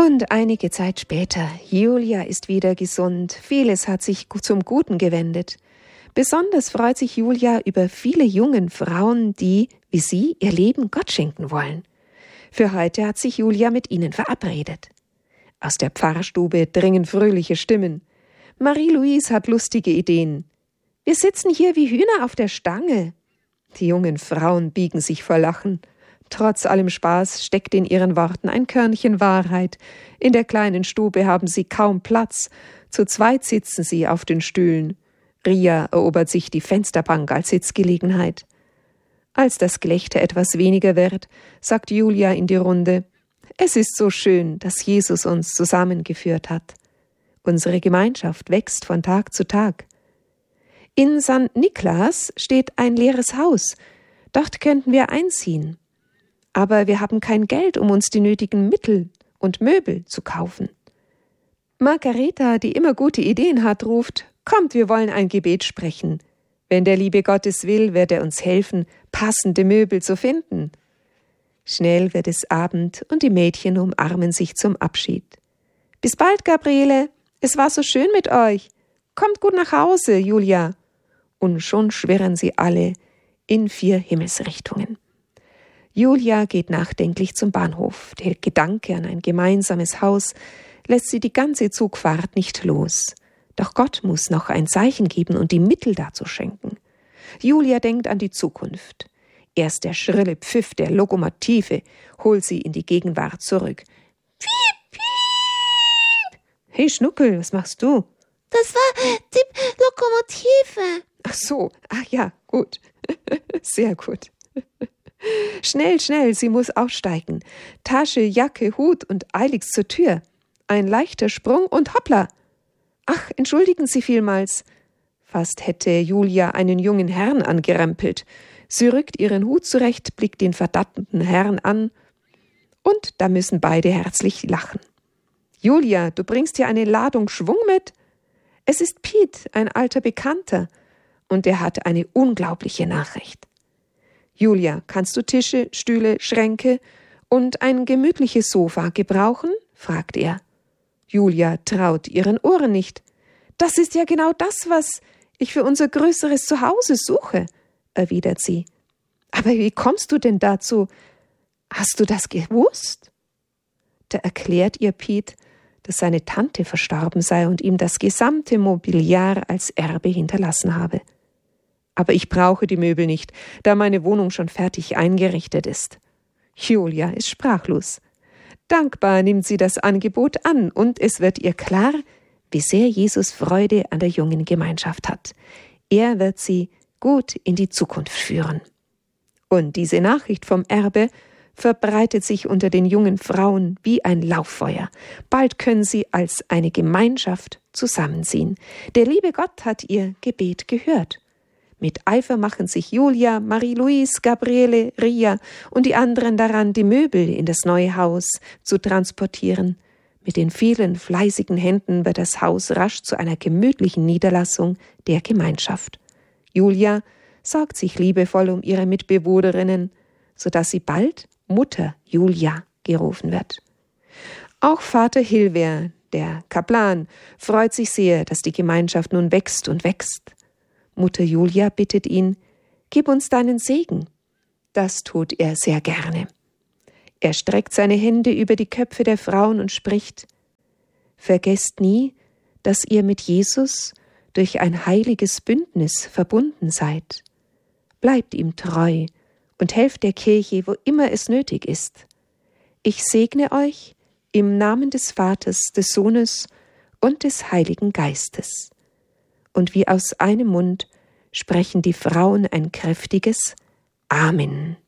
Und einige Zeit später, Julia ist wieder gesund, vieles hat sich zum Guten gewendet. Besonders freut sich Julia über viele junge Frauen, die, wie sie, ihr Leben Gott schenken wollen. Für heute hat sich Julia mit ihnen verabredet. Aus der Pfarrstube dringen fröhliche Stimmen. Marie-Louise hat lustige Ideen. Wir sitzen hier wie Hühner auf der Stange. Die jungen Frauen biegen sich vor Lachen. Trotz allem Spaß steckt in ihren Worten ein Körnchen Wahrheit. In der kleinen Stube haben sie kaum Platz. Zu zweit sitzen sie auf den Stühlen. Ria erobert sich die Fensterbank als Sitzgelegenheit. Als das Gelächter etwas weniger wird, sagt Julia in die Runde: Es ist so schön, dass Jesus uns zusammengeführt hat. Unsere Gemeinschaft wächst von Tag zu Tag. In St. Niklas steht ein leeres Haus. Dort könnten wir einziehen. Aber wir haben kein Geld, um uns die nötigen Mittel und Möbel zu kaufen. Margareta, die immer gute Ideen hat, ruft: Kommt, wir wollen ein Gebet sprechen. Wenn der liebe Gott es will, wird er uns helfen, passende Möbel zu finden. Schnell wird es Abend und die Mädchen umarmen sich zum Abschied. Bis bald, Gabriele. Es war so schön mit euch. Kommt gut nach Hause, Julia. Und schon schwirren sie alle in 4 Himmelsrichtungen. Julia geht nachdenklich zum Bahnhof. Der Gedanke an ein gemeinsames Haus lässt sie die ganze Zugfahrt nicht los. Doch Gott muss noch ein Zeichen geben und die Mittel dazu schenken. Julia denkt an die Zukunft. Erst der schrille Pfiff der Lokomotive holt sie in die Gegenwart zurück. Piep, piep! Hey Schnuckel, was machst du? Das war die Lokomotive. Ach so, ach ja, gut. Sehr gut. Schnell, schnell, sie muss aussteigen. Tasche, Jacke, Hut und eiligst zur Tür. Ein leichter Sprung und hoppla! Ach, entschuldigen Sie vielmals. Fast hätte Julia einen jungen Herrn angerempelt. Sie rückt ihren Hut zurecht, blickt den verdatteten Herrn an und da müssen beide herzlich lachen. Julia, du bringst hier eine Ladung Schwung mit? Es ist Piet, ein alter Bekannter, und er hat eine unglaubliche Nachricht. Julia, kannst du Tische, Stühle, Schränke und ein gemütliches Sofa gebrauchen? Fragt er. Julia traut ihren Ohren nicht. Das ist ja genau das, was ich für unser größeres Zuhause suche, erwidert sie. Aber wie kommst du denn dazu? Hast du das gewusst? Da erklärt ihr Piet, dass seine Tante verstorben sei und ihm das gesamte Mobiliar als Erbe hinterlassen habe. Aber ich brauche die Möbel nicht, da meine Wohnung schon fertig eingerichtet ist. Julia ist sprachlos. Dankbar nimmt sie das Angebot an und es wird ihr klar, wie sehr Jesus Freude an der jungen Gemeinschaft hat. Er wird sie gut in die Zukunft führen. Und diese Nachricht vom Erbe verbreitet sich unter den jungen Frauen wie ein Lauffeuer. Bald können sie als eine Gemeinschaft zusammenziehen. Der liebe Gott hat ihr Gebet gehört. Mit Eifer machen sich Julia, Marie-Louise, Gabriele, Ria und die anderen daran, die Möbel in das neue Haus zu transportieren. Mit den vielen fleißigen Händen wird das Haus rasch zu einer gemütlichen Niederlassung der Gemeinschaft. Julia sorgt sich liebevoll um ihre Mitbewohnerinnen, sodass sie bald Mutter Julia gerufen wird. Auch Vater Hilver, der Kaplan, freut sich sehr, dass die Gemeinschaft nun wächst und wächst. Mutter Julia bittet ihn: Gib uns deinen Segen. Das tut er sehr gerne. Er streckt seine Hände über die Köpfe der Frauen und spricht: Vergesst nie, dass ihr mit Jesus durch ein heiliges Bündnis verbunden seid. Bleibt ihm treu und helft der Kirche, wo immer es nötig ist. Ich segne euch im Namen des Vaters, des Sohnes und des Heiligen Geistes. Und wie aus einem Mund sprechen die Frauen ein kräftiges Amen.